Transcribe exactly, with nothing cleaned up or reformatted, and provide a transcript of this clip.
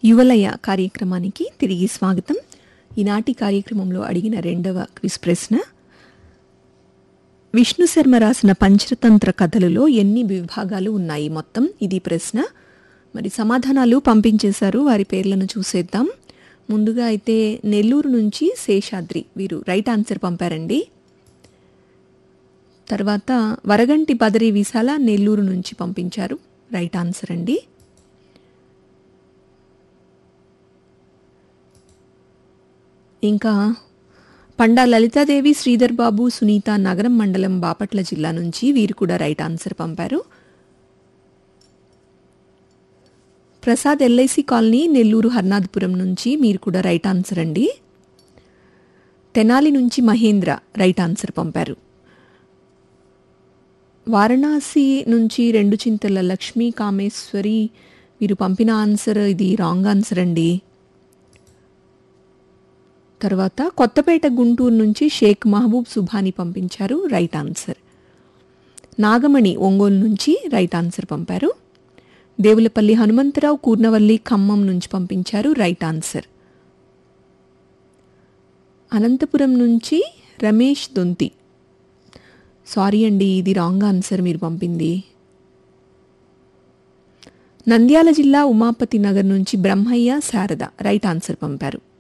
యువలయ కార్యక్రమానికి తిరిగి స్వాగతం. ఈనాటి కార్యక్రమంలో అడిగిన రెండవ క్విజ్ ప్రశ్న, విష్ణు శర్మ రాసిన పంచతంత్ర కథలలో ఎన్ని విభాగాలు ఉన్నాయి మొత్తం? ఇది ప్రశ్న. మరి సమాధానాలు పంపించేశారు, వారి పేర్లను చూసేద్దాం. ముందుగా అయితే నెల్లూరు నుంచి శేషాద్రి, వీరు రైట్ ఆన్సర్ పంపారండి. తర్వాత వరగంటి బదరి విశాల నెల్లూరు నుంచి పంపించారు, రైట్ ఆన్సర్ అండి. ఇంకా పండా లలితాదేవి, శ్రీధర్ బాబు, సునీత నగరం మండలం బాపట్ల జిల్లా నుంచి, వీరు కూడా రైట్ ఆన్సర్ పంపారు. ప్రసాద్ ఎల్ఐసి కాలనీ నెల్లూరు హర్నాథపురం నుంచి, మీరు కూడా రైట్ ఆన్సర్ అండి. తెనాలి నుంచి మహేంద్ర రైట్ ఆన్సర్ పంపారు. వారణాసి నుంచి రెండు చింతల లక్ష్మీ కామేశ్వరి, వీరు పంపిన ఆన్సర్ ఇది రాంగ్ ఆన్సర్ అండి. తర్వాత కొత్తపేట గుంటూరు నుంచి షేక్ మహబూబ్ సుభాని పంపించారు, రైట్ ఆన్సర్. నాగమణి ఒంగోలు నుంచి రైట్ ఆన్సర్ పంపారు. దేవులపల్లి హనుమంతరావు కూర్నవల్లి ఖమ్మం నుంచి పంపించారు, రైట్ ఆన్సర్. అనంతపురం నుంచి రమేష్ దొంతి, సారీ అండి ఇది రాంగ్ ఆన్సర్ మీరు పంపింది. నంద్యాల జిల్లా ఉమాపతి నగర్ నుంచి బ్రహ్మయ్య శారద రైట్ ఆన్సర్ పంపారు.